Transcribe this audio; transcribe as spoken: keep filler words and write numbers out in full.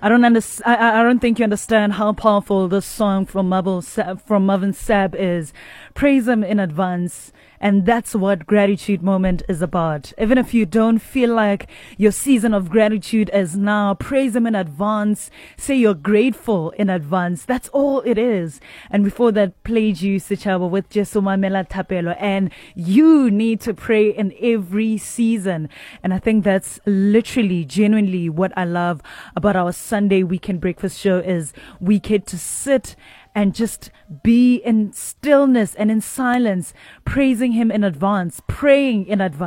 I don't understand. I, I don't think you understand how powerful this song from Marvel from Marvin Sapp is. Praise him in advance. And that's what Gratitude Moment is about. Even if you don't feel like your season of gratitude is now, praise him in advance. Say you're grateful in advance. That's all it is. And before that, played you Sichaba with Jesumamela Tapelo. And you need to pray in every season. And I think that's literally, genuinely what I love about our Sunday Weekend Breakfast show is we get to sit and just be in stillness and in silence, praising him in advance, praying in advance.